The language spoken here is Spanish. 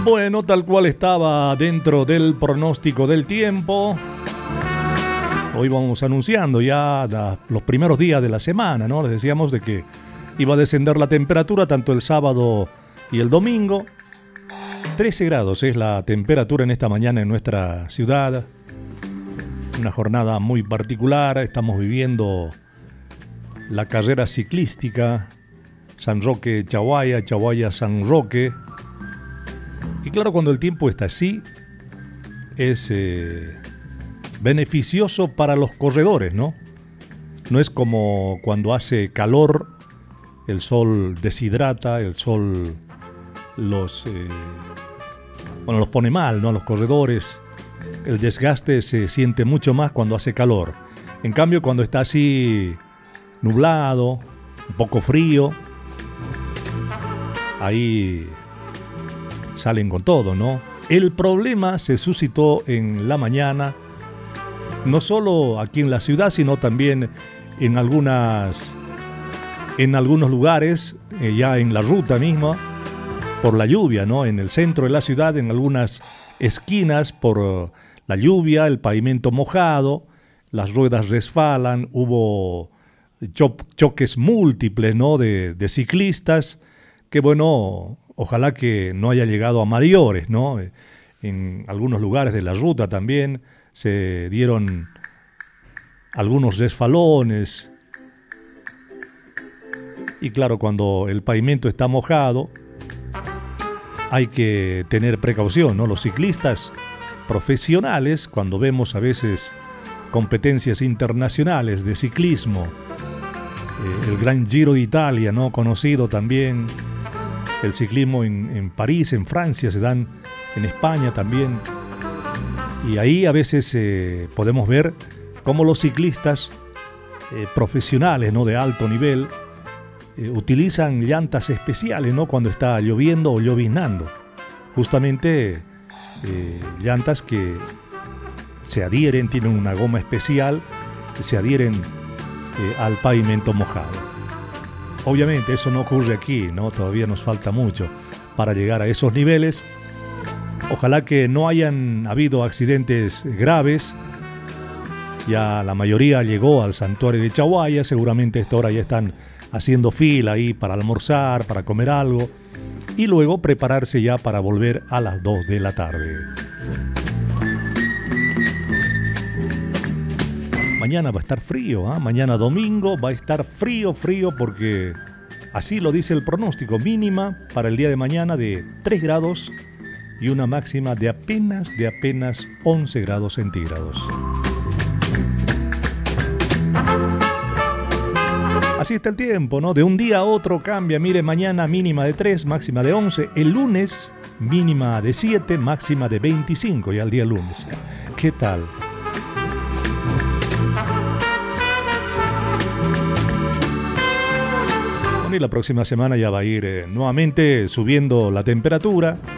Bueno, tal cual estaba dentro del pronóstico del tiempo. Hoy vamos anunciando ya los primeros días de la semana, ¿no? Les decíamos de que iba a descender la temperatura tanto el sábado y el domingo. 13 grados es la temperatura en esta mañana en nuestra ciudad. Una jornada muy particular. Estamos viviendo la carrera ciclística San Roque-Chaguaya, Chaguaya-San Roque. Y claro, cuando el tiempo está así, es beneficioso para los corredores, ¿no? No es como cuando hace calor, el sol deshidrata, el sol los pone mal, ¿no? A los corredores. El desgaste se siente mucho más cuando hace calor. En cambio, cuando está así nublado, un poco frío, ahí salen con todo, ¿no? El problema se suscitó en la mañana, no solo aquí en la ciudad, sino también en algunos lugares, ya en la ruta misma, por la lluvia, ¿no? En el centro de la ciudad, en algunas esquinas, por la lluvia, el pavimento mojado, las ruedas resbalan, hubo choques múltiples, ¿no? de ciclistas, que bueno, ojalá que no haya llegado a mayores, ¿no? En algunos lugares de la ruta también se dieron algunos resbalones. Y claro, cuando el pavimento está mojado, hay que tener precaución, ¿no? Los ciclistas profesionales, cuando vemos a veces competencias internacionales de ciclismo, el Gran Giro de Italia, ¿no? Conocido también, el ciclismo en París, en Francia, se dan en España también. Y ahí a veces podemos ver cómo los ciclistas profesionales, ¿no? De alto nivel utilizan llantas especiales, ¿no? Cuando está lloviendo o lloviznando. Justamente llantas que se adhieren, tienen una goma especial, que se adhieren al pavimento mojado. Obviamente eso no ocurre aquí, ¿no? Todavía nos falta mucho para llegar a esos niveles. Ojalá que no hayan habido accidentes graves. Ya la mayoría llegó al santuario de Chaguaya. Seguramente a esta hora ya están haciendo fila ahí para almorzar, para comer algo. Y luego prepararse ya para volver a las 2 de la tarde. Mañana va a estar frío, ¿eh? Mañana domingo va a estar frío porque así lo dice el pronóstico. Mínima para el día de mañana de 3 grados y una máxima de apenas 11 grados centígrados. Así está el tiempo, ¿no? De un día a otro cambia. Mire, mañana mínima de 3, máxima de 11. El lunes mínima de 7, máxima de 25 ya el día lunes. ¿Qué tal? Y la próxima semana ya va a ir nuevamente subiendo la temperatura.